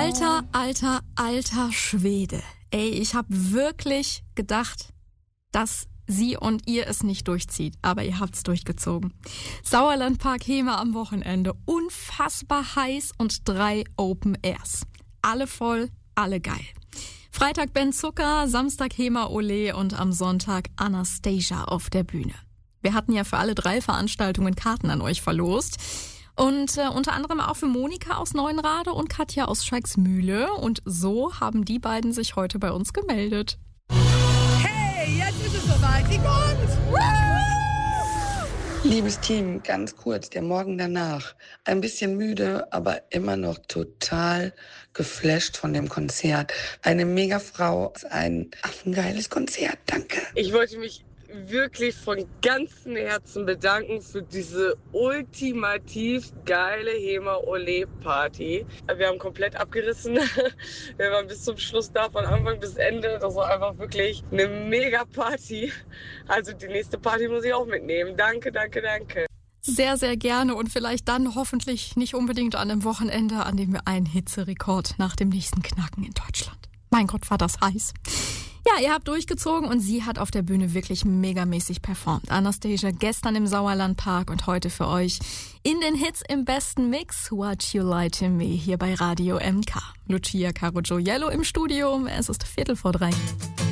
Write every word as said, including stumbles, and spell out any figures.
Alter, alter, alter Schwede. Ey, ich habe wirklich gedacht, dass sie und ihr es nicht durchzieht. Aber ihr habt's durchgezogen. Sauerlandpark Hemer am Wochenende. Unfassbar heiß und drei Open Airs. Alle voll, alle geil. Freitag Ben Zucker, Samstag Hemer Ole und am Sonntag Anastasia auf der Bühne. Wir hatten ja für alle drei Veranstaltungen Karten an euch verlost. Und äh, unter anderem auch für Monika aus Neuenrade und Katja aus Scheiksmühle. Und so haben die beiden sich heute bei uns gemeldet. Hey, jetzt ist es soweit. Sie kommt! Liebes Team, ganz kurz, der Morgen danach. Ein bisschen müde, aber immer noch total geflasht von dem Konzert. Eine mega Frau, ein affengeiles Konzert, danke. Ich wollte mich wirklich von ganzem Herzen bedanken für diese ultimativ geile Hemer-Ole-Party. Wir haben komplett abgerissen. Wir waren bis zum Schluss da, von Anfang bis Ende. Das war einfach wirklich eine Mega-Party. Also die nächste Party muss ich auch mitnehmen. Danke, danke, danke. Sehr, sehr gerne und vielleicht dann hoffentlich nicht unbedingt an einem Wochenende, an dem wir einen Hitzerekord nach dem nächsten knacken in Deutschland. Mein Gott, war das heiß. Ja, ihr habt durchgezogen und sie hat auf der Bühne wirklich megamäßig performt. Anastasia gestern im Sauerlandpark und heute für euch in den Hits im besten Mix What You Lie to Me hier bei Radio M K. Lucia Caro Gioiello im Studio, es ist Viertel vor drei.